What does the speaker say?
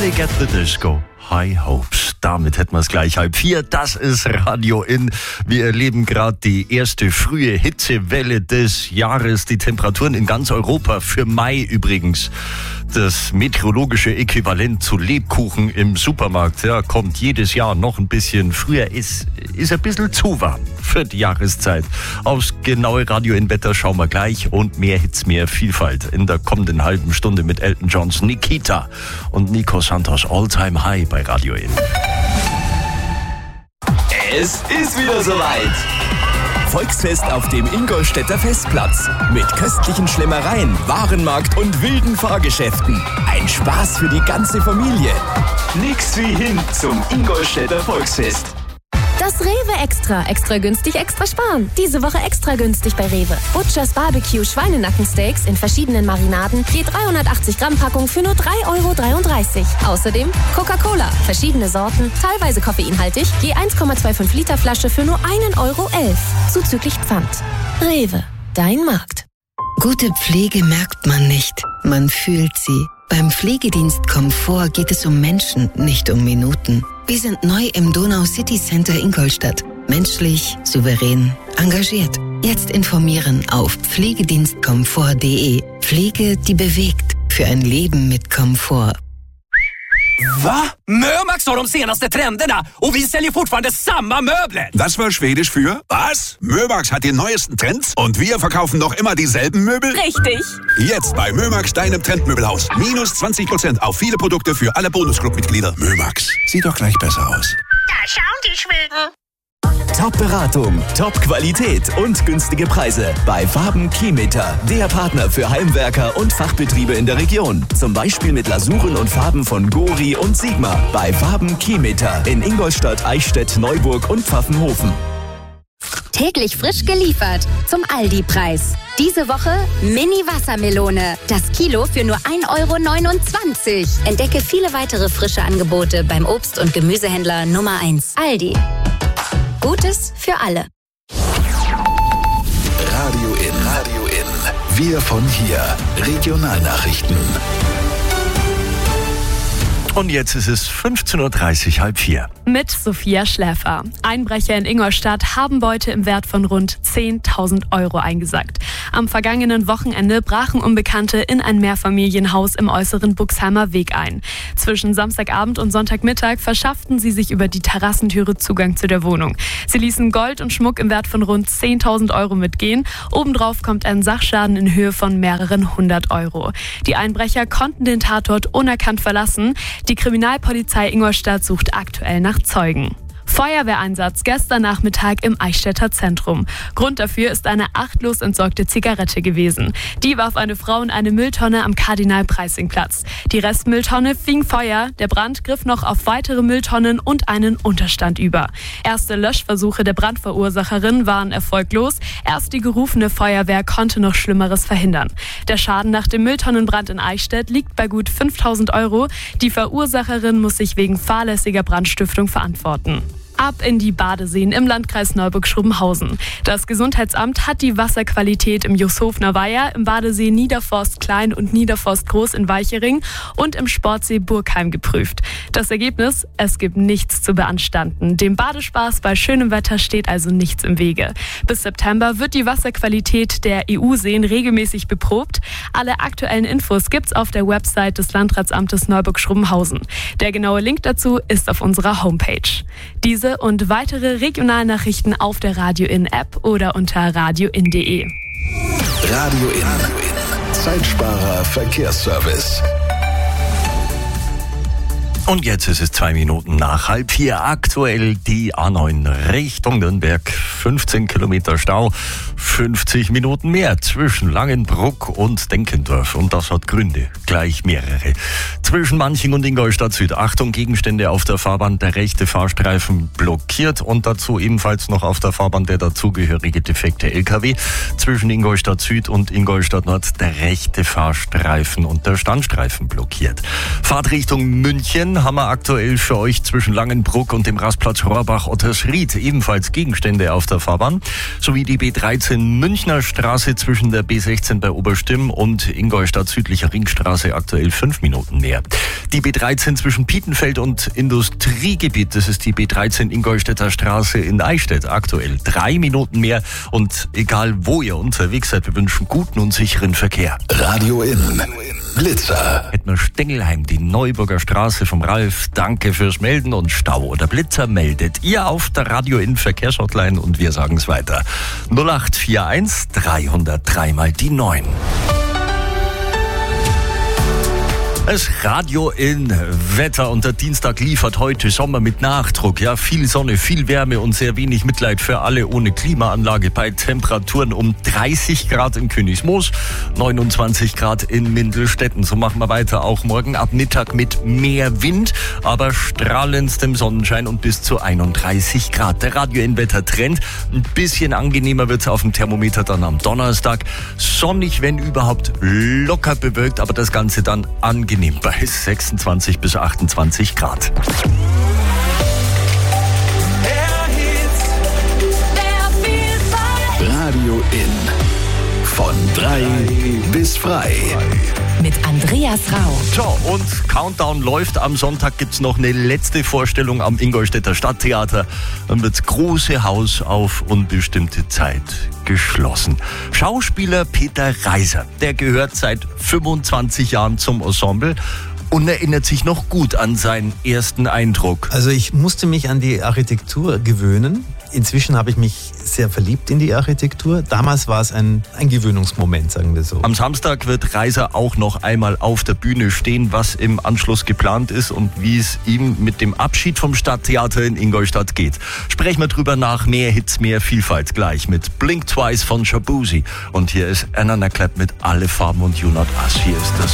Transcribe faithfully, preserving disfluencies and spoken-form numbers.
Panic at the Disco. High Hopes. Damit hätten wir es gleich halb vier. Das ist Radio In. Wir erleben gerade die erste frühe Hitzewelle des Jahres. Die Temperaturen in ganz Europa, für Mai übrigens, das meteorologische Äquivalent zu Lebkuchen im Supermarkt, ja, kommt jedes Jahr noch ein bisschen früher. Ist, ist ein bisschen zu warm für die Jahreszeit. Aufs genaue Radio In-Wetter schauen wir gleich und mehr Hits, mehr Vielfalt in der kommenden halben Stunde mit Elton Johns Nikita und Nico Santos All-Time High bei Radio In. Es ist wieder soweit. Volksfest auf dem Ingolstädter Festplatz. Mit köstlichen Schlemmereien, Warenmarkt und wilden Fahrgeschäften. Ein Spaß für die ganze Familie. Nix wie hin zum Ingolstädter Volksfest. Das Rewe Extra. Extra günstig, extra sparen. Diese Woche extra günstig bei Rewe. Butchers Barbecue Schweinenackensteaks in verschiedenen Marinaden. Je dreihundertachtzig Gramm Packung für nur drei Euro dreiunddreißig. Außerdem Coca-Cola. Verschiedene Sorten, teilweise koffeinhaltig. Je eins Komma fünfundzwanzig Liter Flasche für nur ein Euro elf. Zuzüglich Pfand. Rewe. Dein Markt. Gute Pflege merkt man nicht. Man fühlt sie. Beim Pflegedienst Komfort geht es um Menschen, nicht um Minuten. Wir sind neu im Donau City Center Ingolstadt. Menschlich, souverän, engagiert. Jetzt informieren auf pflegedienstkomfort punkt de. Pflege, die bewegt. Für ein Leben mit Komfort. Va? Mömax har de senaste trenderna och vi säljer fortfarande samma möbler. Das war Schwedisch für was? Mömax hat die neuesten Trends und wir verkaufen noch immer dieselben Möbel? Richtig. Jetzt bei Mömax, deinem Trendmöbelhaus. Minus zwanzig Prozent auf viele Produkte für alle Bonusclub-Mitglieder. Mömax, sieht doch gleich besser aus. Da schauen die Schweden. Top-Beratung, Top-Qualität und günstige Preise bei Farben Keymeter, der Partner für Heimwerker und Fachbetriebe in der Region. Zum Beispiel mit Lasuren und Farben von Gori und Sigma bei Farben Keymeter in Ingolstadt, Eichstätt, Neuburg und Pfaffenhofen. Täglich frisch geliefert zum Aldi-Preis. Diese Woche Mini-Wassermelone. Das Kilo für nur ein Euro neunundzwanzig. Entdecke viele weitere frische Angebote beim Obst- und Gemüsehändler Nummer eins. Aldi. Gutes für alle. Radio In. Radio In. Wir von hier. Regionalnachrichten. Und jetzt ist es fünfzehn Uhr dreißig, halb vier. Mit Sophia Schläfer. Einbrecher in Ingolstadt haben Beute im Wert von rund zehntausend Euro eingesackt. Am vergangenen Wochenende brachen Unbekannte in ein Mehrfamilienhaus im äußeren Buxheimer Weg ein. Zwischen Samstagabend und Sonntagmittag verschafften sie sich über die Terrassentüre Zugang zu der Wohnung. Sie ließen Gold und Schmuck im Wert von rund zehntausend Euro mitgehen. Obendrauf kommt ein Sachschaden in Höhe von mehreren hundert Euro. Die Einbrecher konnten den Tatort unerkannt verlassen. Die Kriminalpolizei Ingolstadt sucht aktuell nach Zeugen. Feuerwehreinsatz gestern Nachmittag im Eichstätter Zentrum. Grund dafür ist eine achtlos entsorgte Zigarette gewesen. Die warf eine Frau in eine Mülltonne am Kardinal-Preissing-Platz. Die Restmülltonne fing Feuer, der Brand griff noch auf weitere Mülltonnen und einen Unterstand über. Erste Löschversuche der Brandverursacherin waren erfolglos. Erst die gerufene Feuerwehr konnte noch Schlimmeres verhindern. Der Schaden nach dem Mülltonnenbrand in Eichstätt liegt bei gut fünftausend Euro. Die Verursacherin muss sich wegen fahrlässiger Brandstiftung verantworten. Ab in die Badeseen im Landkreis Neuburg-Schrobenhausen. Das Gesundheitsamt hat die Wasserqualität im Jushofener Weiher, im Badesee Niederforst Klein und Niederforst Groß in Weichering und im Sportsee Burgheim geprüft. Das Ergebnis? Es gibt nichts zu beanstanden. Dem Badespaß bei schönem Wetter steht also nichts im Wege. Bis September wird die Wasserqualität der E U-Seen regelmäßig beprobt. Alle aktuellen Infos gibt's auf der Website des Landratsamtes Neuburg-Schrobenhausen. Der genaue Link dazu ist auf unserer Homepage. Diese und weitere Regionalnachrichten auf der Radio In App oder unter radio in punkt de. Radio In. Zeitsparer Verkehrsservice. Und jetzt ist es zwei Minuten nach halb vier. Aktuell die A neun Richtung Nürnberg. fünfzehn Kilometer Stau, fünfzig Minuten mehr zwischen Langenbruck und Denkendorf. Und das hat Gründe, gleich mehrere. Zwischen Manching und Ingolstadt Süd. Achtung, Gegenstände auf der Fahrbahn, der rechte Fahrstreifen blockiert. Und dazu ebenfalls noch auf der Fahrbahn der dazugehörige defekte L K W. Zwischen Ingolstadt Süd und Ingolstadt Nord der rechte Fahrstreifen und der Standstreifen blockiert. Fahrtrichtung München haben wir aktuell für euch zwischen Langenbruck und dem Rastplatz Rohrbach-Ottersried ebenfalls Gegenstände auf der Fahrbahn, sowie die B dreizehn Münchner Straße zwischen der B sechzehn bei Oberstimm und Ingolstadt südlicher Ringstraße aktuell fünf Minuten mehr. mehr. Die B dreizehn zwischen Pietenfeld und Industriegebiet, das ist die B dreizehn Ingolstädter Straße in Eichstätt, aktuell drei Minuten mehr. Und egal wo ihr unterwegs seid, wir wünschen guten und sicheren Verkehr. Radio In. Blitzer. Edmar Stengelheim, die Neuburger Straße vom Ralf. Danke fürs Melden und Stau oder Blitzer meldet ihr auf der Radio In Verkehrshotline und wir sagen es weiter. null acht vier eins dreihundertdrei mal die neun. Das Radio in Wetter und der Dienstag liefert heute Sommer mit Nachdruck. Ja, viel Sonne, viel Wärme und sehr wenig Mitleid für alle ohne Klimaanlage bei Temperaturen um dreißig Grad in Königsmoos, neunundzwanzig Grad in Mindelstetten. So machen wir weiter auch morgen ab Mittag mit mehr Wind, aber strahlendstem Sonnenschein und bis zu einunddreißig Grad. Der Radio in Wetter Trend. Ein bisschen angenehmer wird es auf dem Thermometer dann am Donnerstag. Sonnig, wenn überhaupt, locker bewölkt, aber das Ganze dann angenehm bei sechsundzwanzig bis achtundzwanzig Grad. Radio In. Von drei bis frei. Mit Andreas Rau. So, und Countdown läuft. Am Sonntag gibt's noch eine letzte Vorstellung am Ingolstädter Stadttheater. Dann wird's große Haus auf unbestimmte Zeit geschlossen. Schauspieler Peter Reiser, der gehört seit fünfundzwanzig Jahren zum Ensemble und erinnert sich noch gut an seinen ersten Eindruck. Also ich musste mich an die Architektur gewöhnen. Inzwischen habe ich mich sehr verliebt in die Architektur. Damals war es ein, ein Gewöhnungsmoment, sagen wir so. Am Samstag wird Reiser auch noch einmal auf der Bühne stehen, was im Anschluss geplant ist und wie es ihm mit dem Abschied vom Stadttheater in Ingolstadt geht. Sprechen wir drüber nach. Mehr Hits, mehr Vielfalt gleich mit Blink Twice von Shabuzi. Und hier ist Anna Clap mit Alle Farben und You Not Us. Hier ist das